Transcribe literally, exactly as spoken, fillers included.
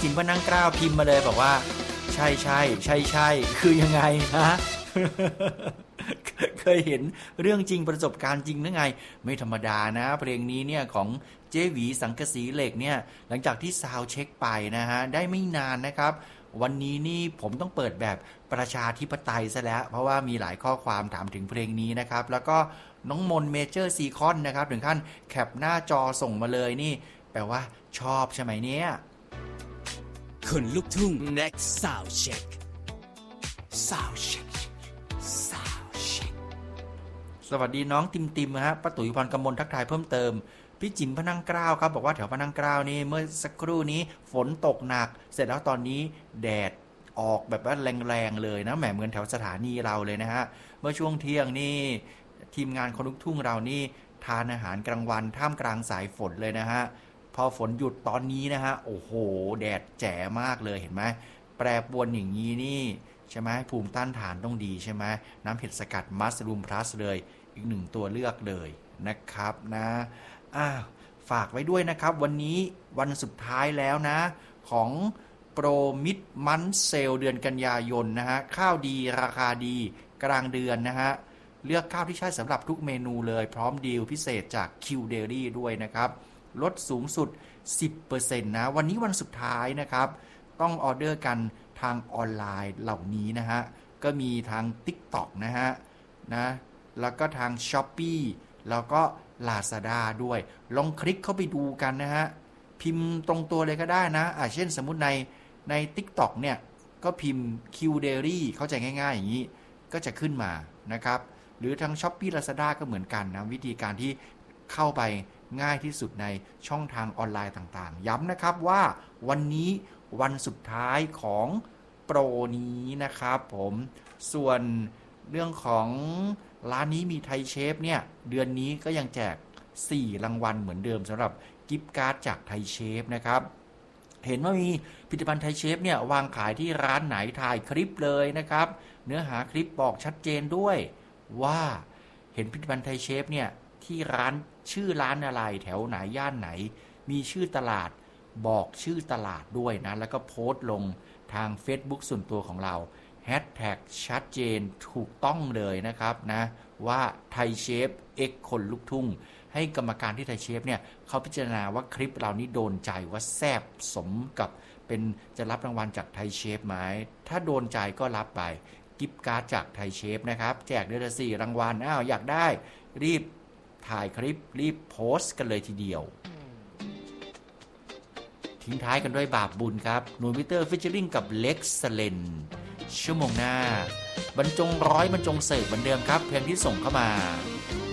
จิ๋มพนังกล้าวพิมพ์มาเลยบอกว่าใช่ใช่ใช่ใช่คือยังไงฮะ เคยเห็นเรื่องจริงประสบการณ์จริงหรือไงไม่ธรรมดานะเพลงนี้เนี่ยของเจหวีสังกะสีเหล็กเนี่ยหลังจากที่ซาวด์เช็คไปนะฮะได้ไม่นานนะครับวันนี้นี่ผมต้องเปิดแบบประชาธิปไตยซะแล้วเพราะว่ามีหลายข้อความถามถึงเพลงนี้นะครับแล้วก็น้องมนเมเจอร์ซีคอนนะครับถึงขั้นแคปหน้าจอส่งมาเลยนี่แปลว่าชอบใช่ไหมเนี่ยคนลุกทุ่ง next sound check sound check sound check สวัสดีน้องติมติมฮะป้าตุ๋ยพรกมลทักทายเพิ่มเติมพี่จิ๋มพนังกล้าวครับบอกว่าแถวพนังกล้าวนี่เมื่อสักครู่นี้ฝนตกหนักเสร็จแล้วตอนนี้แดดออกแบบว่าแรงๆเลยนะแหมเหมือนแถวสถานีเราเลยนะฮะเมื่อช่วงเที่ยงนี่ทีมงานคนลุกทุ่งเรานี่ทานอาหารกลางวันท่ามกลางสายฝนเลยนะฮะพอฝนหยุดตอนนี้นะฮะโอ้โหแดดแจ๋มากเลยเห็นไหมแปรปรวนอย่างนี้นี่ใช่ไหมภูมิต้านทานต้องดีใช่ไหมน้ำเห็ดสกัดมัสรูมพลัสเลยอีกหนึ่งตัวเลือกเลยนะครับนะอ่าฝากไว้ด้วยนะครับวันนี้วันสุดท้ายแล้วนะของโปรมิดมันเซลเดือนกันยายนนะฮะข้าวดีราคาดีกลางเดือนนะฮะเลือกข้าวที่ใช้สำหรับทุกเมนูเลยพร้อมดีลพิเศษจาก Q Dairy ด้วยนะครับลดสูงสุด สิบเปอร์เซ็นต์ นะวันนี้วันสุดท้ายนะครับต้องออเดอร์กันทางออนไลน์เหล่านี้นะฮะก็มีทาง TikTok นะฮะนะแล้วก็ทาง Shopee แล้วก็ Lazada ด้วยลองคลิกเข้าไปดูกันนะฮะพิมพ์ตรงตัวเลยก็ได้นะอ่ะเช่นสมมุติในใน TikTok เนี่ยก็พิมพ์ Q Dairy เข้าใจง่ายๆอย่างนี้ก็จะขึ้นมานะครับหรือทาง Shopee Lazada ก็เหมือนกันนะวิธีการที่เข้าไปง่ายที่สุดในช่องทางออนไลน์ต่างๆย้ำนะครับว่าวันนี้วันสุดท้ายของโปรนี้นะครับผมส่วนเรื่องของร้านนี้มีไทยเชฟเนี่ยเดือนนี้ก็ยังแจกสี่รางวัลเหมือนเดิมสำหรับกิฟต์การ์ดจากไทยเชฟนะครับเห็นว่ามีผลิตภัณฑ์ไทยเชฟเนี่ยวางขายที่ร้านไหนถ่ายคลิปเลยนะครับเนื้อหาคลิปบอกชัดเจนด้วยว่าเห็นผลิตภัณฑ์ไทยเชฟเนี่ยที่ร้านชื่อร้านอะไรแถวไหนย่านไหนมีชื่อตลาดบอกชื่อตลาดด้วยนะแล้วก็โพสต์ลงทาง Facebook ส่วนตัวของเราแฮชแท็กชัดเจนถูกต้องเลยนะครับนะว่าไทยเชฟเอ็กคนลุกทุ่งให้กรรมการที่ไทยเชฟเนี่ยเขาพิจารณาว่าคลิปเรานี้โดนใจว่าแซ่บสมกับเป็นจะรับรางวัลจากไทยเชฟไหมถ้าโดนใจก็รับไปกิฟต์การ์ดจากไทยเชฟนะครับแจกเดือนละสี่รางวัลอ้าวอยากได้รีบถ่ายคลิปรีบโพสต์กันเลยทีเดียวทิ้งท้ายกันด้วยบาปบุญครับหน่วยมิเตอร์ฟิชเชอริงกับเล็กซ์เลนชั่วโมงหน้าบรรจงร้อยบรรจงเสิร์ฟเหมือนเดิมครับเพลงที่ส่งเข้ามา